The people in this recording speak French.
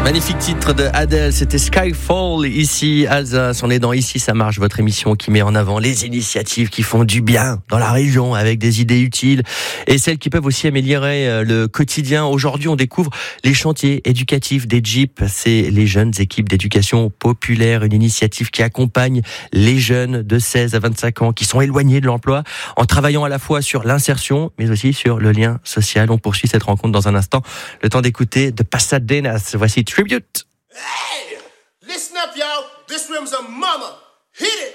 Magnifique titre de Adele, c'était Skyfall, ici Alsace. On est dans Ici ça marche, votre émission qui met en avant les initiatives qui font du bien dans la région avec des idées utiles et celles qui peuvent aussi améliorer le quotidien. Aujourd'hui, on découvre les chantiers éducatifs des Jeeps. C'est les jeunes équipes d'éducation populaire, une initiative qui accompagne les jeunes de 16 à 25 ans qui sont éloignés de l'emploi en travaillant à la fois sur l'insertion mais aussi sur le lien social. On poursuit cette rencontre dans un instant. Le temps d'écouter de Pasadenas. Voici Tribute. Hey! Listen up, y'all. This room's a mama.